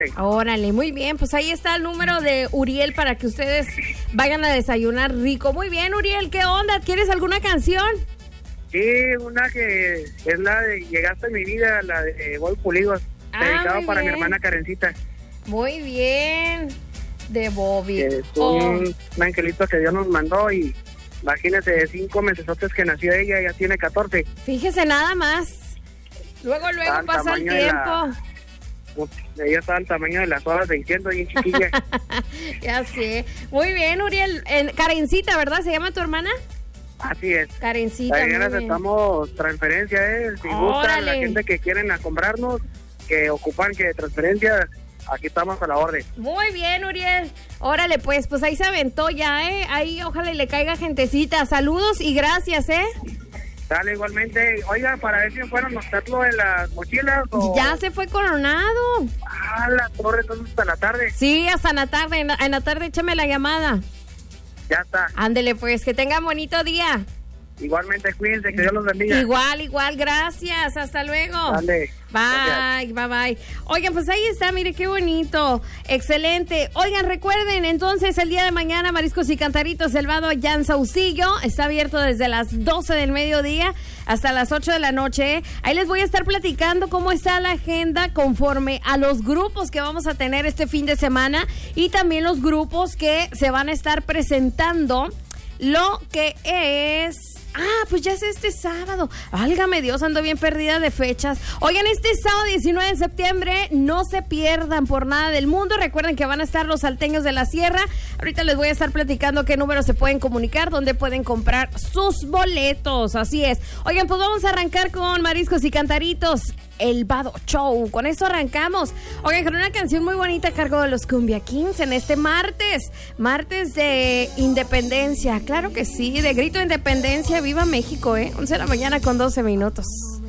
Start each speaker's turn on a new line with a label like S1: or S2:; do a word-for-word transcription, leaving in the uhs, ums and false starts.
S1: catorce.
S2: Órale, muy bien, pues ahí está el número de Uriel para que ustedes vayan a desayunar rico. Muy bien, Uriel, ¿qué onda? ¿Quieres alguna canción?
S1: Sí, una que es la de Llegaste a mi vida, la de Boy Pulidos,
S2: Ah,
S1: dedicado
S2: muy
S1: para
S2: bien.
S1: mi hermana Karencita.
S2: Muy bien, de Bobby.
S1: Que es
S2: Oh.
S1: un, un angelito que Dios nos mandó y imagínese, de cinco mesesotes que nació ella, ya tiene catorce.
S2: Fíjese nada más. Luego, luego
S1: Al
S2: pasa el
S1: tamaño de
S2: tiempo.
S1: la- Uf, ella está al tamaño de las horas seiscientos, bien chiquilla.
S2: Ya sé. Muy bien, Uriel. En, Karencita, ¿verdad? ¿Se llama tu hermana?
S1: Así es.
S2: Karencita.
S1: También
S2: muy bien.
S1: aceptamos transferencia, ¿eh? Si gustan,
S2: Órale.
S1: la gente que quieren a comprarnos, que ocupan que transferencia, aquí estamos a la orden.
S2: Muy bien, Uriel. Órale, pues, pues ahí se aventó ya, ¿eh? Ahí ojalá y le caiga gentecita. Saludos y gracias, ¿eh?
S1: Dale, igualmente. Oiga, para ver si me fueron a anotarlo en las mochilas o...
S2: Ya se fue Coronado.
S1: Ah, la torre, entonces hasta la tarde.
S2: Sí, hasta en la tarde. En la, en la tarde échame la llamada.
S1: Ya está.
S2: Ándele, pues, que tengan bonito día.
S1: Igualmente, cuídense, que Dios los bendiga.
S2: Igual, igual, gracias. Hasta luego.
S1: Dale.
S2: Bye, bye, bye. Oigan, pues ahí está, mire qué bonito. Excelente. Oigan, recuerden, entonces el día de mañana Mariscos y Cantaritos Selvado allá en Saucillo está abierto desde las doce del mediodía hasta las ocho de la noche. Ahí les voy a estar platicando cómo está la agenda conforme a los grupos que vamos a tener este fin de semana y también los grupos que se van a estar presentando lo que es... Ah, pues ya es este sábado. Válgame Dios, ando bien perdida de fechas. Oigan, este sábado diecinueve de septiembre, no se pierdan por nada del mundo. Recuerden que van a estar los salteños de la sierra. Ahorita les voy a estar platicando qué números se pueden comunicar, dónde pueden comprar sus boletos. Así es. Oigan, pues vamos a arrancar con Mariscos y Cantaritos, el Vado Show. Con esto arrancamos. Oigan, con una canción muy bonita a cargo de los Cumbia Kings en este martes. Martes de Independencia. Claro que sí, de grito de independencia. ¡Viva México, eh! once de la mañana con doce minutos.